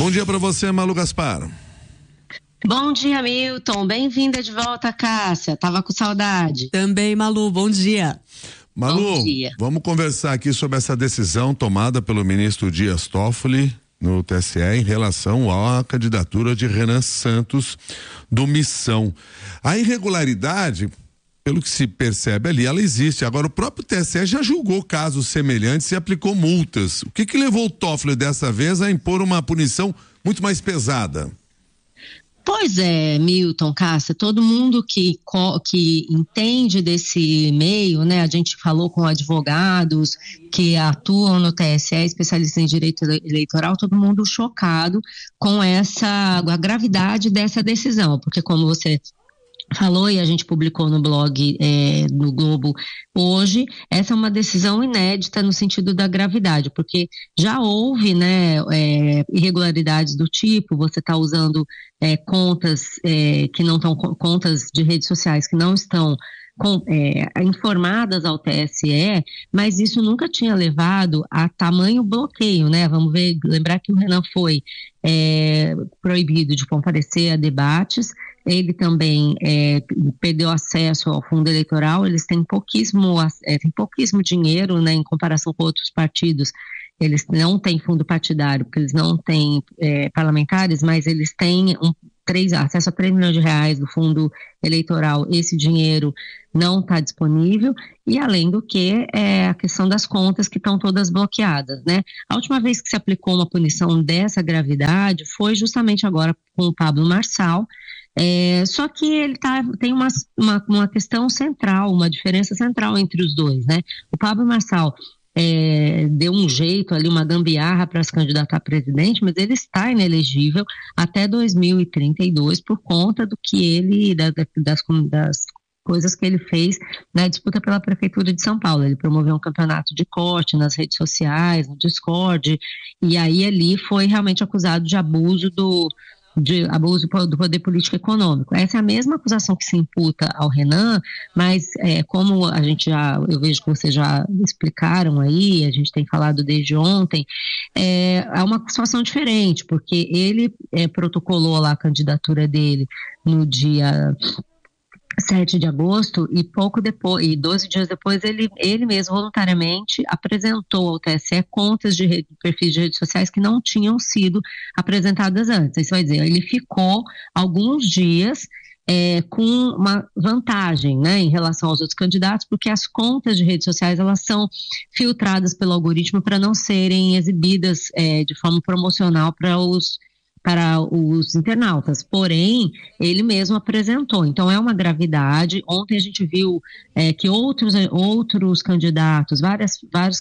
Bom dia para você, Malu Gaspar. Bom dia, Milton. Bem-vinda de volta, Cássia. Tava com saudade. Também, Malu. Bom dia. Malu, bom dia. Vamos conversar aqui sobre essa decisão tomada pelo ministro Dias Toffoli no TSE em relação à candidatura de Renan Santos do Missão. A irregularidade, pelo que se percebe ali, ela existe. Agora, o próprio TSE já julgou casos semelhantes e aplicou multas. O que levou o Toffoli dessa vez a impor uma punição muito mais pesada? Pois é, Milton, Cássia, todo mundo que entende desse meio, né? A gente falou com advogados que atuam no TSE, especialistas em direito eleitoral, todo mundo chocado com a gravidade dessa decisão, porque como você falou e a gente publicou no blog do Globo hoje, essa é uma decisão inédita no sentido da gravidade, porque já houve, né, irregularidades do tipo, você está usando contas que não estão, contas de redes sociais que não estão informadas ao TSE, mas isso nunca tinha levado a tamanho bloqueio, né? Vamos lembrar que o Renan foi proibido de comparecer a debates. Ele também perdeu acesso ao fundo eleitoral. Eles têm pouquíssimo dinheiro, né, em comparação com outros partidos. Eles não têm fundo partidário, porque eles não têm parlamentares, mas eles têm acesso a 3 milhões de reais do fundo eleitoral. Esse dinheiro não está disponível, e além do que a questão das contas que estão todas bloqueadas, né? A última vez que se aplicou uma punição dessa gravidade foi justamente agora com o Pablo Marçal. Só que ele tem uma questão central, uma diferença central entre os dois, né? O Pablo Marçal deu um jeito ali, uma gambiarra para se candidatar a presidente, mas ele está inelegível até 2032 por conta do que ele, das coisas que ele fez na disputa pela Prefeitura de São Paulo. Ele promoveu um campeonato de corte nas redes sociais, no Discord, e aí ali foi realmente acusado de abuso do poder político econômico. Essa é a mesma acusação que se imputa ao Renan, mas como eu vejo que vocês já explicaram aí, a gente tem falado desde ontem, é uma situação diferente, porque ele protocolou lá a candidatura dele no dia 7 de agosto, e pouco depois, e 12 dias depois, ele mesmo voluntariamente apresentou ao TSE contas de perfis de redes sociais que não tinham sido apresentadas antes. Isso vai dizer, ele ficou alguns dias com uma vantagem, né, em relação aos outros candidatos, porque as contas de redes sociais, elas são filtradas pelo algoritmo para não serem exibidas de forma promocional para os internautas, porém, ele mesmo apresentou, então é uma gravidade. Ontem a gente viu que outros candidatos, várias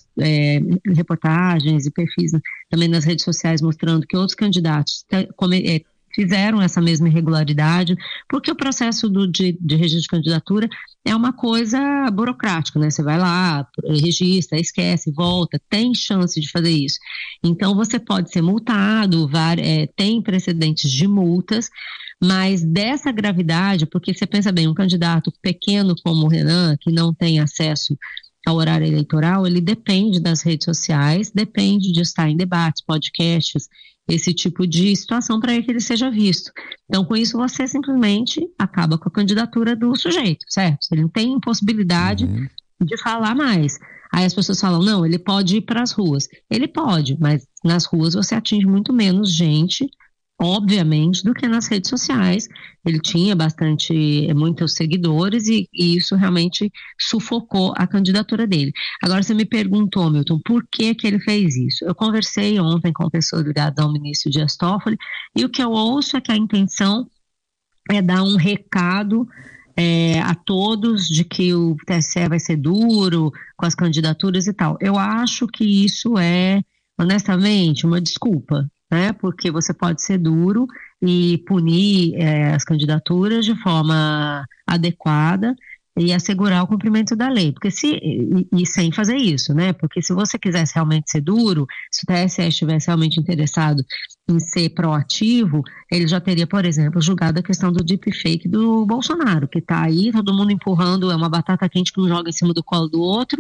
reportagens e perfis também nas redes sociais mostrando que outros candidatos fizeram essa mesma irregularidade, porque o processo de registro de candidatura é uma coisa burocrática, né? Você vai lá, registra, esquece, volta, tem chance de fazer isso. Então você pode ser multado, tem precedentes de multas, mas dessa gravidade, porque você pensa bem, um candidato pequeno como o Renan, que não tem acesso ao horário eleitoral, ele depende das redes sociais, depende de estar em debates, podcasts, esse tipo de situação para que ele seja visto. Então, com isso, você simplesmente acaba com a candidatura do sujeito, certo? Ele não tem possibilidade de falar mais. Aí as pessoas falam, não, ele pode ir para as ruas. Ele pode, mas nas ruas você atinge muito menos gente, obviamente, do que nas redes sociais. Ele tinha muitos seguidores e isso realmente sufocou a candidatura dele. Agora você me perguntou, Milton, por que ele fez isso? Eu conversei ontem com pessoas ligadas ao ministro Dias Toffoli e o que eu ouço é que a intenção é dar um recado a todos de que o TSE vai ser duro com as candidaturas e tal. Eu acho que isso é, honestamente, uma desculpa, né? Porque você pode ser duro e punir as candidaturas de forma adequada e assegurar o cumprimento da lei, porque e sem fazer isso, né? Porque se você quisesse realmente ser duro, se o TSE estivesse realmente interessado em ser proativo, ele já teria, por exemplo, julgado a questão do deepfake do Bolsonaro, que está aí, todo mundo empurrando, é uma batata quente que um joga em cima do colo do outro,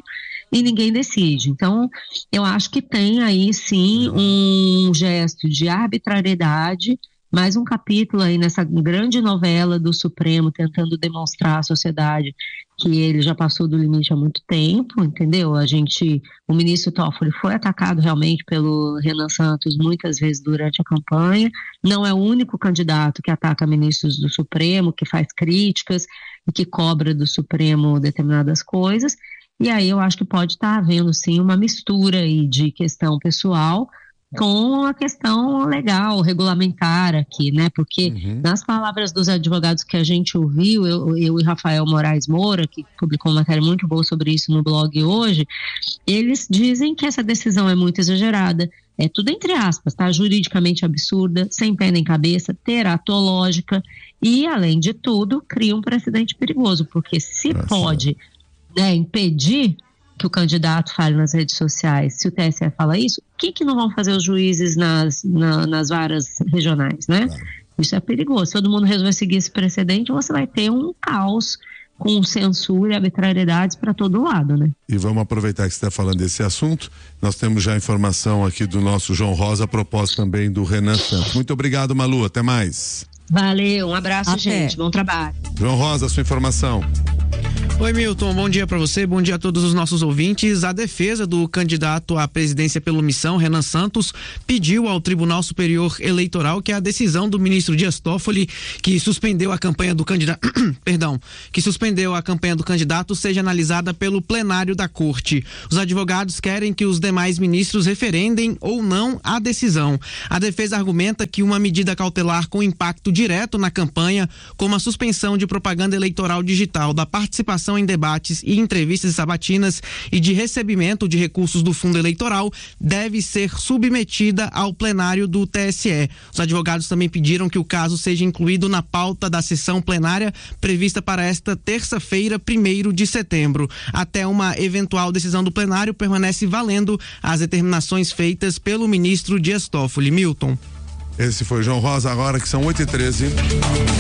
e ninguém decide. Então, eu acho que tem aí sim um gesto de arbitrariedade, mais um capítulo aí nessa grande novela do Supremo tentando demonstrar à sociedade que ele já passou do limite há muito tempo, entendeu? O ministro Toffoli foi atacado realmente pelo Renan Santos muitas vezes durante a campanha, não é o único candidato que ataca ministros do Supremo, que faz críticas e que cobra do Supremo determinadas coisas, e aí eu acho que pode estar havendo sim uma mistura aí de questão pessoal com a questão legal, regulamentar aqui, né? Porque nas palavras dos advogados que a gente ouviu, eu e Rafael Moraes Moura, que publicou uma matéria muito boa sobre isso no blog hoje, eles dizem que essa decisão é muito exagerada, é tudo entre aspas, tá? Juridicamente absurda, sem pé nem cabeça, teratológica e, além de tudo, cria um precedente perigoso, porque se pode, né, impedir que o candidato fale nas redes sociais, se o TSE fala isso, o que não vão fazer os juízes nas varas regionais, né? Claro. Isso é perigoso. Se todo mundo resolver seguir esse precedente, você vai ter um caos com censura e arbitrariedades para todo lado, né? E vamos aproveitar que você está falando desse assunto, nós temos já informação aqui do nosso João Rosa, a propósito também do Renan Santos. Muito obrigado, Malu, até mais. Valeu, um abraço, gente, bom trabalho. João Rosa, sua informação. Oi, Milton, bom dia para você, bom dia a todos os nossos ouvintes. A defesa do candidato à presidência pela omissão, Renan Santos, pediu ao Tribunal Superior Eleitoral que a decisão do ministro Dias Toffoli, que suspendeu a campanha do candidato, seja analisada pelo plenário da Corte. Os advogados querem que os demais ministros referendem ou não a decisão. A defesa argumenta que uma medida cautelar com impacto direto na campanha, como a suspensão de propaganda eleitoral digital, da participação em debates e entrevistas sabatinas e de recebimento de recursos do fundo eleitoral, deve ser submetida ao plenário do TSE. Os advogados também pediram que o caso seja incluído na pauta da sessão plenária prevista para esta terça-feira, 1º de setembro. Até uma eventual decisão do plenário, permanece valendo as determinações feitas pelo ministro Dias Toffoli. Milton. Esse foi João Rosa, agora que são 8h13.